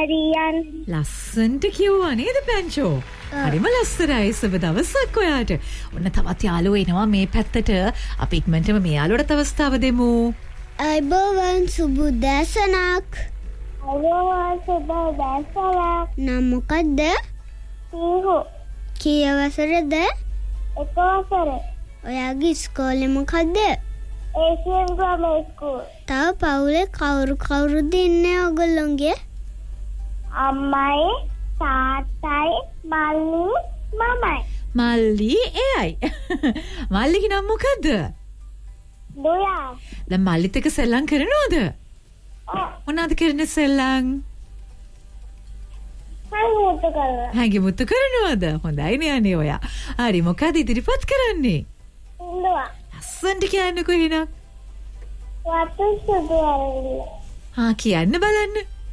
Marian. ලස්සන්ට කිව්වා නේද පැංචෝ? හරිම ලස්සනයි සුබ දවසක් ඔයාට. ඔන්න තවත් යාළුවෝ එනවා මේ පැත්තට. අපි ඉක්මනටම මේ යාළුවට අවස්ථාව දෙමු. අයිබෝවන් සුබ දැසනක්. අයිබෝවන් සුබ දැසනක්. නම් මොකද්ද? සීහු. කී වසරද? 1 වසර. ඔයාගේ ඉස්කෝලේ මොකද්ද? Asian ග්‍රාමර් school. තව පවුලේ කවුරුද ඉන්නේ ඔයගොල්ලෝගේ? අම්මයි, තාත්තයි, මල්ලි, මමයි. මල්ලි එයයි. මල්ලිගේ නම මොකද්ද? දොයා. දැන් මල්ලිත් එක්ක සෙල්ලම් කරනවද? මොනවද කරන්නේ සෙල්ලම්? හැංගිමුත්තු කරනවද? හොඳයි නේ අනේ ඔයා. හරි මොකද ඉදිරිපත් කරන්නේ? ඉන්නවා. ලස්සනට කියන්නකෝ එහෙනම්. වතු සුදු අරගෙන. කියන්න බලන්න.